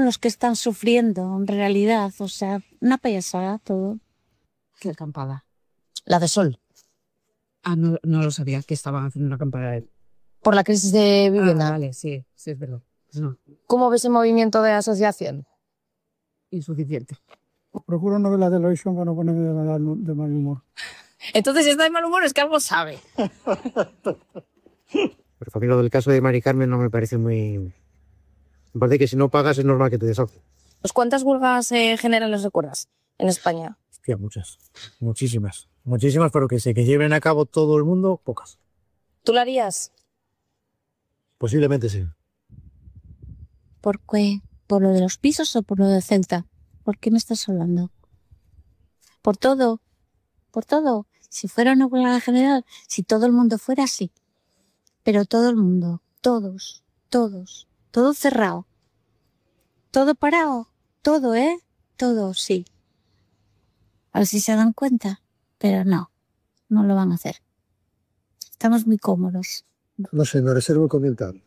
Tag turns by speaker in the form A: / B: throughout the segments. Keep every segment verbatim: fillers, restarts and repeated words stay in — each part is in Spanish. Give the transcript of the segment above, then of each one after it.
A: los que están sufriendo en realidad. O sea, una payasada todo.
B: ¿Qué acampada?
A: La de Sol.
B: Ah, no, no lo sabía, que estaban haciendo una acampada de él.
A: Por la crisis de vivienda.
B: Ah, vale, sí, sí, es verdad. No,
A: ¿Cómo ves el movimiento de asociación?
B: insuficiente.
C: Procuro no ver la televisión para no ponerme de mal, de mal humor.
A: Entonces, si está de mal humor es que algo sabe.
D: Pero a mí lo del caso de Mari Carmen no me parece muy... Me parece que si no pagas es normal que te desahucies.
A: Pues, ¿cuántas huelgas eh, generales recuerdas en España?
D: Hostia, muchas. Muchísimas. Muchísimas, pero que se que lleven a cabo todo el mundo, pocas.
A: ¿Tú lo harías?
D: Posiblemente sí.
A: ¿Por qué? ¿Por lo de los pisos o por lo de Ceuta? ¿Por qué me estás hablando? ¿Por todo? ¿Por todo? Si fuera una huelga general, si todo el mundo fuera así. Pero todo el mundo, todos, todos, todo cerrado. Todo parado, todo, ¿eh? Todo, sí. A ver si se dan cuenta, pero no, no lo van a hacer. Estamos muy cómodos.
C: No sé, me reservo el comentario.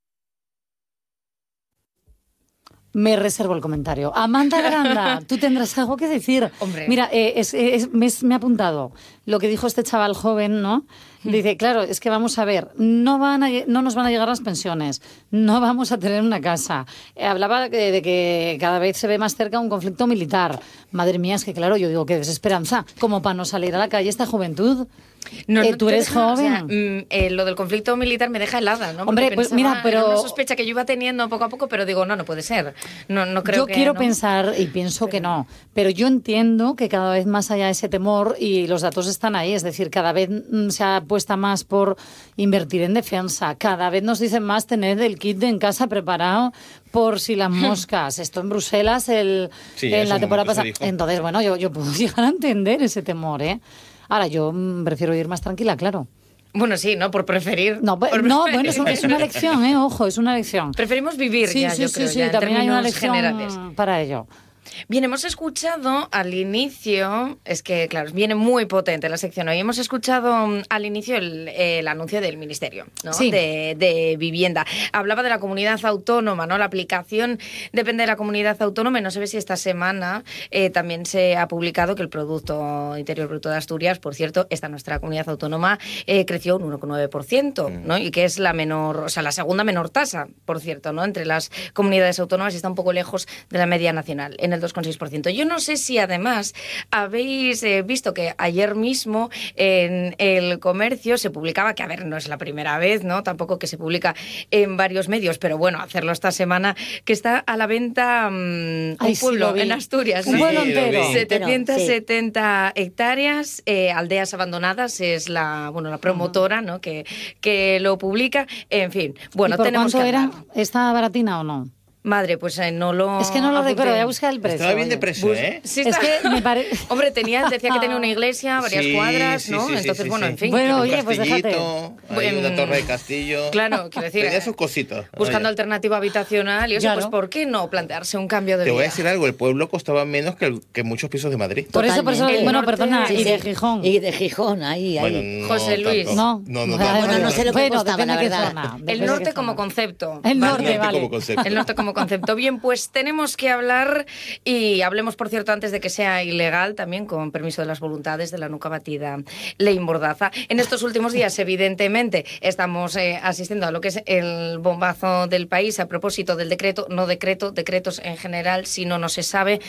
E: Me reservo el comentario. Amanda Granda, tú tendrás algo que decir.
F: Hombre.
E: Mira, eh, es, es, me, me ha apuntado lo que dijo este chaval joven, ¿no? Dice, claro, es que vamos a ver, no, van a, no nos van a llegar las pensiones, no vamos a tener una casa. Eh, hablaba de, de que cada vez se ve más cerca un conflicto militar. Madre mía, es que claro, yo digo, qué desesperanza, como para no salir a la calle esta juventud.
F: No,
E: eh,
F: no
E: tú
F: te
E: eres
F: deja,
E: joven.
F: O sea, mm, eh, lo del conflicto militar me deja helada, ¿no?
E: Hombre,
F: Porque
E: pues
F: pensaba,
E: mira, pero-
F: era una sospecha que yo iba teniendo poco a poco, pero digo, no, no puede ser. No, no creo
E: Yo
F: que,
E: quiero
F: ¿no?
E: pensar, y pienso que no, pero yo entiendo que cada vez más haya ese temor y los datos están ahí. Es decir, cada vez mm, se apuesta más por invertir en defensa. Cada vez nos dicen más tener el kit de en casa preparado por si las moscas. Esto en Bruselas el,
G: Sí,
E: en
G: eso
E: la
G: un
E: temporada
G: momento se
E: pasada.
G: dijo.
E: Entonces, bueno, yo, yo puedo llegar a entender ese temor, ¿eh? Ahora, yo mm, prefiero ir más tranquila, claro.
F: Bueno, sí, ¿no? Por preferir.
E: No,
F: por
E: no
F: preferir.
E: bueno, es, un- es una elección, ¿eh? Ojo, es una elección.
F: Preferimos vivir
E: Sí,
F: ya,
E: sí,
F: yo
E: sí,
F: creo,
E: sí,
F: ya, en
E: también hay una
F: términos
E: elección
F: generales.
E: para ello.
F: Bien, hemos escuchado al inicio, es que claro, viene muy potente la sección hoy, hemos escuchado mm, al inicio el, el anuncio del Ministerio, ¿no?
E: Sí.
F: de, de Vivienda. Hablaba de la comunidad autónoma, ¿no? La aplicación depende de la comunidad autónoma y no se ve si esta semana eh, también se ha publicado que el Producto Interior Bruto de Asturias, por cierto, esta nuestra comunidad autónoma eh, creció un uno coma nueve por ciento, ¿no? Y que es la menor, o sea, la segunda menor tasa, por cierto, ¿no? Entre las comunidades autónomas y está un poco lejos de la media nacional, en el dos coma seis por ciento. Yo no sé si además habéis eh, visto que ayer mismo en El Comercio se publicaba, que a ver, no es la primera vez, ¿no? Tampoco que se publica en varios medios, pero bueno, hacerlo esta semana, que está a la venta um,
E: Ay,
F: un
E: sí,
F: pueblo
E: lo vi.
F: en Asturias,
E: Un
F: ¿no?
E: pueblo
G: Sí, lo
E: entero.
G: vi.
F: setecientas setenta hectáreas, eh, aldeas abandonadas, es la, bueno, la promotora, ¿no? que, que lo publica. En fin, bueno,
E: ¿Y por
F: tenemos
E: cuánto
F: que
E: era?
F: hablar.
E: ¿Está baratina o no?
F: Madre, pues eh, no lo...
E: Es que no lo
F: apunté.
E: recuerdo, voy a buscar el precio.
G: Estaba bien de
E: oye.
G: precio, ¿eh?
F: Sí,
E: Es
F: está-
E: que me parece...
F: Hombre, tenía, decía que tenía una iglesia, varias
G: Sí,
F: cuadras,
G: sí,
F: ¿no?
G: sí, sí,
F: Entonces,
G: sí,
F: bueno,
G: sí.
F: en fin.
E: Bueno,
G: Un
E: oye, pues déjate.
G: castillito, ahí
F: Bueno,
G: una torre de castillo.
F: Claro, quiero decir,
G: Tenía
F: eh,
G: sus cositas.
F: buscando
G: Oye,
F: alternativa habitacional y eso,
E: Claro.
F: pues ¿por qué no plantearse un cambio de
G: te voy a
F: vida?
G: decir algo, el pueblo costaba menos que, el- que muchos pisos de Madrid.
E: Por eso, por eso,
F: Totalmente.
E: bueno,
F: El norte,
E: perdona,
F: sí,
E: y de
F: sí.
E: Gijón.
H: Y de Gijón, ahí, ahí.
G: Bueno, no
F: José Luis.
G: tanto.
E: No,
G: no, no,
E: Bueno,
G: tanto.
H: Bueno, no sé lo que
E: bueno,
H: costaba,
E: depende
H: la
E: de qué
H: verdad.
E: zona, depende
F: El
E: de
F: norte
E: qué
F: como
E: zona.
F: concepto.
E: El
F: ¿vale?
E: norte,
G: Norte
E: vale.
G: como concepto.
F: El norte como concepto. Bien, pues tenemos que hablar y hablemos, por cierto, antes de que sea ilegal, también con permiso de las voluntades de la nunca batida ley Mordaza. En estos últimos días, evidentemente, estamos eh, asistiendo a lo que es el bombazo del país a propósito del decreto, no decreto, decretos en general, si no, no se sabe,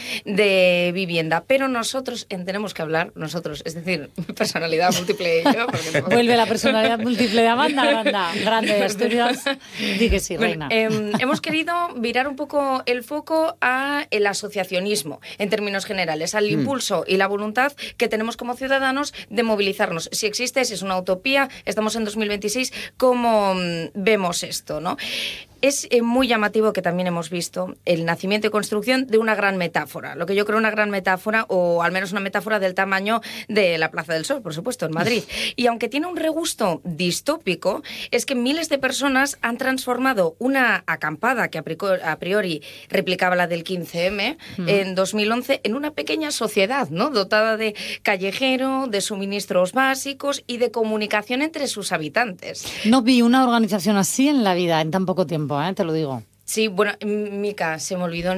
F: de vivienda. Pero nosotros en tenemos que hablar, nosotros, es decir, personalidad múltiple y yo. porque no-
E: Vuelve la personalidad múltiple de Amanda Granda, grande de Asturias. Di que sí,
F: Bueno,
E: reina.
F: eh, hemos querido virar un poco el foco a el asociacionismo en términos generales, al impulso y la voluntad que tenemos como ciudadanos de movilizarnos. Si existe, si es una utopía, estamos en dos mil veintiséis, ¿cómo mm, vemos esto, no? Es eh, muy llamativo que también hemos visto el nacimiento y construcción de una gran metáfora, lo que yo creo una gran metáfora, o al menos una metáfora del tamaño de la Plaza del Sol, por supuesto, en Madrid. Y aunque tiene un regusto distópico, es que miles de personas han transformado una acampada que a prico- a priori replicaba la del quince eme en dos mil once en una pequeña sociedad, ¿no? Dotada de callejero, de suministros básicos y de comunicación entre sus habitantes.
E: No vi una organización así en la vida en tan poco tiempo, ¿eh? Te lo digo.
F: Sí, bueno, Mica, se me olvidó